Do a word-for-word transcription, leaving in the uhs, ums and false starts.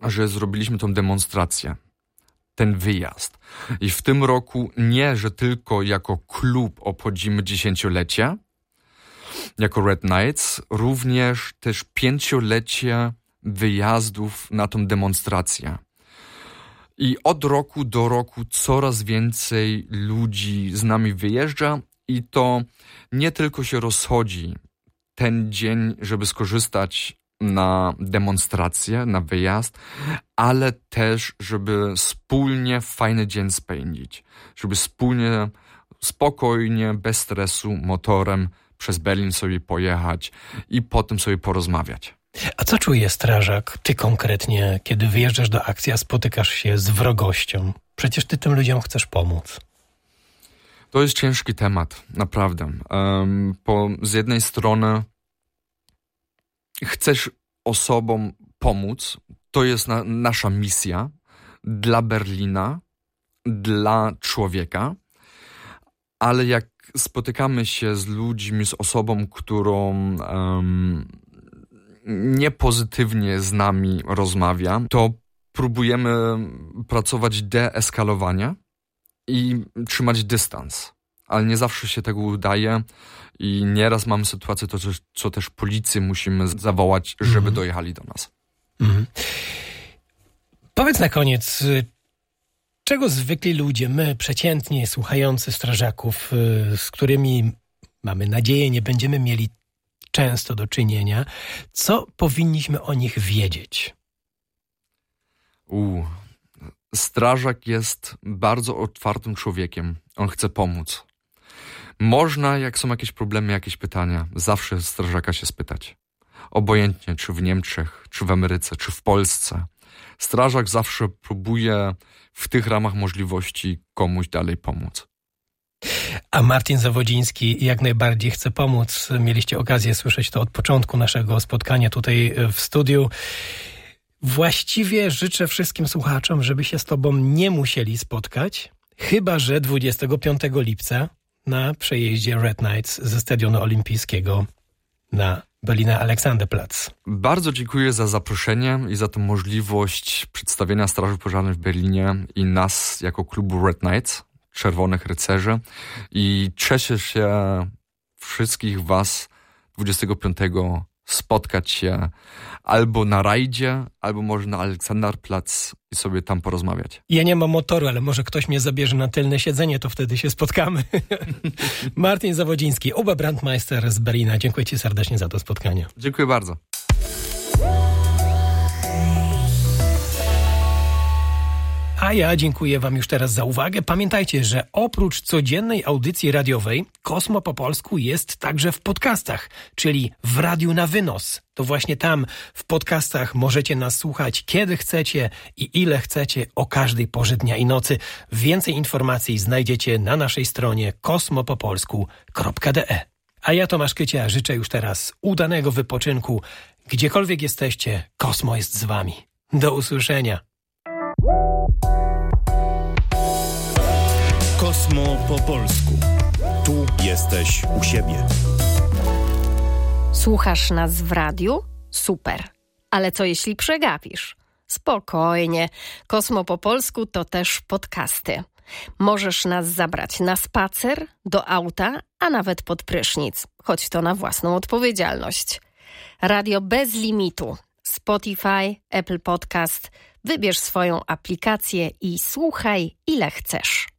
że zrobiliśmy tą demonstrację, ten wyjazd. I w tym roku nie, że tylko jako klub obchodzimy dziesięciolecie, jako Red Knights, również też pięciolecie wyjazdów na tą demonstrację. I od roku do roku coraz więcej ludzi z nami wyjeżdża i to nie tylko się rozchodzi ten dzień, żeby skorzystać na demonstrację, na wyjazd, ale też, żeby wspólnie fajny dzień spędzić. Żeby wspólnie, spokojnie, bez stresu, motorem przez Berlin sobie pojechać i potem sobie porozmawiać. A co czuje strażak, ty konkretnie, kiedy wyjeżdżasz do akcji, a spotykasz się z wrogością? Przecież ty tym ludziom chcesz pomóc. To jest ciężki temat, naprawdę. Um, po, z jednej strony chcesz osobom pomóc, to jest na, nasza misja dla Berlina, dla człowieka, ale jak spotykamy się z ludźmi, z osobą, którą um, niepozytywnie z nami rozmawia, to próbujemy pracować deeskalowanie i trzymać dystans. Ale nie zawsze się tego udaje i nieraz mamy sytuację, to, co też policję musimy zawołać, żeby mm. dojechali do nas. Mm. Powiedz na koniec, czego zwykli ludzie, my przeciętnie słuchający strażaków, z którymi mamy nadzieję nie będziemy mieli często do czynienia, co powinniśmy o nich wiedzieć? U, strażak jest bardzo otwartym człowiekiem. On chce pomóc. Można, jak są jakieś problemy, jakieś pytania, zawsze strażaka się spytać. Obojętnie, czy w Niemczech, czy w Ameryce, czy w Polsce. Strażak zawsze próbuje w tych ramach możliwości komuś dalej pomóc. A Martin Zawodziński jak najbardziej chce pomóc. Mieliście okazję słyszeć to od początku naszego spotkania tutaj w studiu. Właściwie życzę wszystkim słuchaczom, żeby się z tobą nie musieli spotkać, chyba że dwudziestego piątego lipca na przejeździe Red Knights ze Stadionu Olimpijskiego na Berliner Alexanderplatz. Bardzo dziękuję za zaproszenie i za tę możliwość przedstawienia Straży Pożarnej w Berlinie i nas jako klubu Red Knights, Czerwonych Rycerzy. I cieszę się wszystkich was dwudziestego piątego spotkać się albo na rajdzie, albo może na Alexanderplatz i sobie tam porozmawiać. Ja nie mam motoru, ale może ktoś mnie zabierze na tylne siedzenie, to wtedy się spotkamy. Martin Zawodziński, Oberbrandmeister z Berlina. Dziękuję ci serdecznie za to spotkanie. Dziękuję bardzo. A ja dziękuję wam już teraz za uwagę. Pamiętajcie, że oprócz codziennej audycji radiowej, Kosmo po polsku jest także w podcastach, czyli w Radiu na Wynos. To właśnie tam w podcastach możecie nas słuchać kiedy chcecie i ile chcecie o każdej porze dnia i nocy. Więcej informacji znajdziecie na naszej stronie kosmopopolsku kropka de. A ja, Tomasz Kycia, życzę już teraz udanego wypoczynku. Gdziekolwiek jesteście, Kosmo jest z wami. Do usłyszenia. Kosmo po polsku. Tu jesteś u siebie. Słuchasz nas w radiu? Super. Ale co jeśli przegapisz? Spokojnie. Kosmo po polsku to też podcasty. Możesz nas zabrać na spacer, do auta, a nawet pod prysznic. Choć to na własną odpowiedzialność. Radio bez limitu. Spotify, Apple Podcast. Wybierz swoją aplikację i słuchaj ile chcesz.